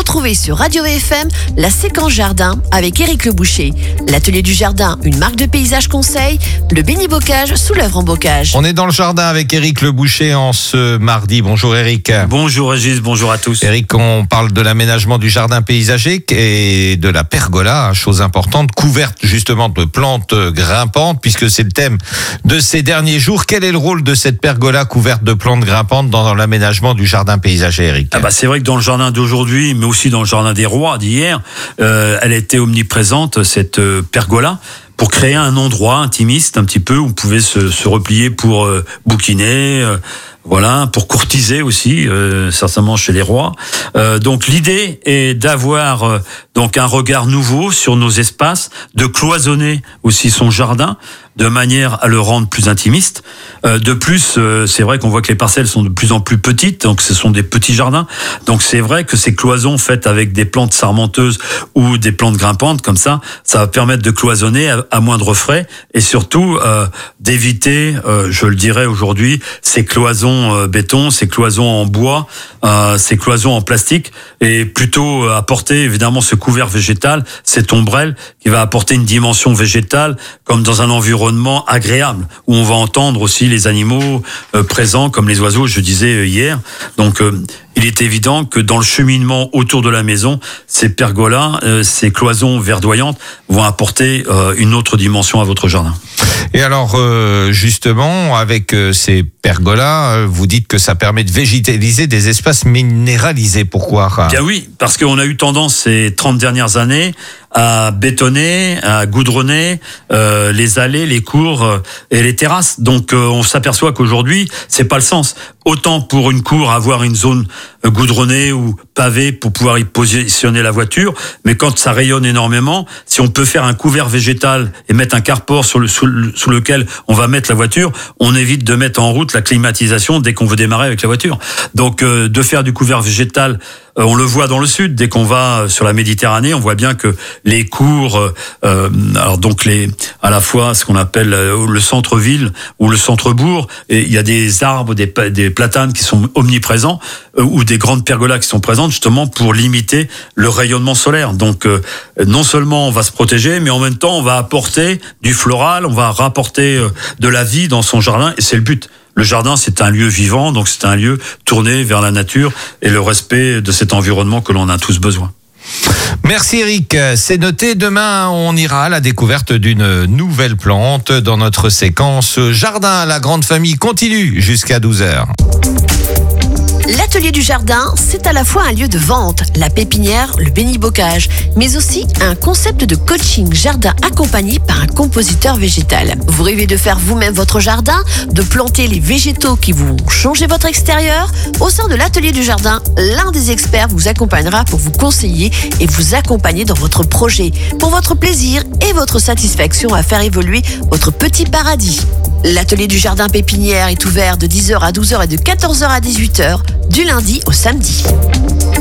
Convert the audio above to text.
retrouvez sur Radio VFM la séquence jardin avec Éric Le Boucher. L'atelier du jardin, une marque de paysage conseil, le bénibocage sous l'œuvre en bocage. On est dans le jardin avec Éric Le Boucher en ce mardi. Bonjour Éric. Bonjour Régis, bonjour à tous. Éric, on parle de l'aménagement du jardin paysager et de la pergola, chose importante, couverte justement de plantes grimpantes, puisque c'est le thème de ces derniers jours. Quel est le rôle de cette pergola couverte de plantes grimpantes dans l'aménagement du jardin paysager, Éric? C'est vrai que dans le jardin d'aujourd'hui, mais aussi dans le jardin des rois d'hier, elle était omniprésente, cette pergola, pour créer un endroit intimiste un petit peu où on pouvait se replier pour bouquiner, pour courtiser aussi, certainement chez les rois. Donc l'idée est d'avoir donc un regard nouveau sur nos espaces, de cloisonner aussi son jardin de manière à le rendre plus intimiste. De plus, c'est vrai qu'on voit que les parcelles sont de plus en plus petites, donc ce sont des petits jardins. Donc c'est vrai que ces cloisons faites avec des plantes sarmenteuses ou des plantes grimpantes comme ça va permettre de cloisonner à moindre frais et surtout d'éviter, je le dirais aujourd'hui, ces cloisons béton, ces cloisons en bois, ces cloisons en plastique, et plutôt apporter évidemment ce couvert végétal, cette ombrelle qui va apporter une dimension végétale comme dans un environnement agréable où on va entendre aussi les animaux présents comme les oiseaux, je disais hier. Donc il est évident que dans le cheminement autour de la maison, ces pergolas, ces cloisons verdoyantes vont apporter une autre dimension à votre jardin. Et alors, justement, avec ces pergolas, vous dites que ça permet de végétaliser des espaces minéralisés. Pourquoi ? Bien oui, parce qu'on a eu tendance ces 30 dernières années à bétonner, à goudronner les allées, les cours et les terrasses. Donc on s'aperçoit qu'aujourd'hui, c'est pas le sens. Autant pour une cour avoir une zone goudronnée ou pavée pour pouvoir y positionner la voiture, mais quand ça rayonne énormément, si on peut faire un couvert végétal et mettre un carport sous lequel on va mettre la voiture, on évite de mettre en route la climatisation dès qu'on veut démarrer avec la voiture. Donc de faire du couvert végétal, on le voit dans le sud, dès qu'on va sur la Méditerranée, on voit bien que les cours, à la fois ce qu'on appelle le centre-ville ou le centre-bourg, et il y a des arbres, des platanes qui sont omniprésents, ou des grandes pergolas qui sont présentes justement pour limiter le rayonnement solaire. Donc non seulement on va se protéger, mais en même temps on va apporter du floral, on va rapporter de la vie dans son jardin, et c'est le but. Le jardin, c'est un lieu vivant, donc c'est un lieu tourné vers la nature et le respect de cet environnement que l'on a tous besoin. Merci Éric, c'est noté. Demain, on ira à la découverte d'une nouvelle plante dans notre séquence Jardin. La grande famille continue jusqu'à 12h. L'atelier du jardin, c'est à la fois un lieu de vente, la pépinière, le bénibocage, mais aussi un concept de coaching jardin accompagné par un compositeur végétal. Vous rêvez de faire vous-même votre jardin, de planter les végétaux qui vont changer votre extérieur? Au sein de l'atelier du jardin, l'un des experts vous accompagnera pour vous conseiller et vous accompagner dans votre projet, pour votre plaisir et votre satisfaction à faire évoluer votre petit paradis. L'atelier du jardin pépinière est ouvert de 10h à 12h et de 14h à 18h, du lundi au samedi.